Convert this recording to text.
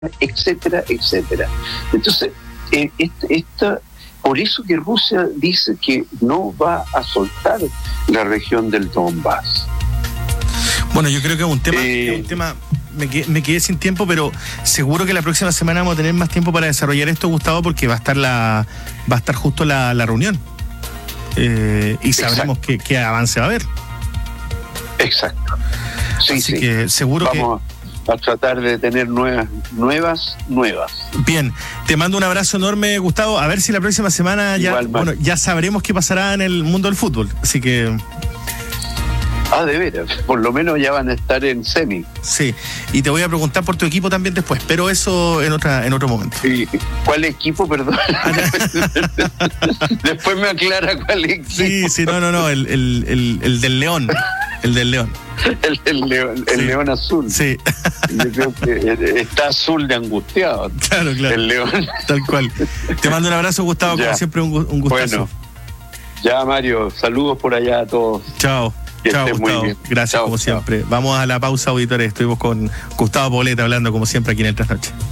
etcétera, etcétera. Entonces, por eso que Rusia dice que no va a soltar la región del Donbass. Bueno, yo creo que es un tema, me quedé sin tiempo, pero seguro que la próxima semana vamos a tener más tiempo para desarrollar esto, Gustavo, porque va a estar justo la reunión. Y sabremos qué avance va a haber. Exacto. Sí, así que seguro vamos a tratar de tener nuevas. Bien, te mando un abrazo enorme, Gustavo. A ver si la próxima semana ya sabremos qué pasará en el mundo del fútbol. Así que... de veras, por lo menos ya van a estar en semi. Sí, y te voy a preguntar por tu equipo también después, pero eso en otro momento. Sí. ¿Cuál equipo, perdón? Después me aclara cuál equipo. Sí, no, el del León. El del León. El León azul. Sí. Yo creo que está azul de angustiado. Claro. El León. Tal cual. Te mando un abrazo, Gustavo, como siempre un gustazo. Bueno, ya, Mario, saludos por allá a todos. Chao. Chao, Gustavo. Muy bien. Gracias, como siempre. Vamos a la pausa, auditores. Estuvimos con Gustavo Poblete hablando, como siempre, aquí en el Trasnoche.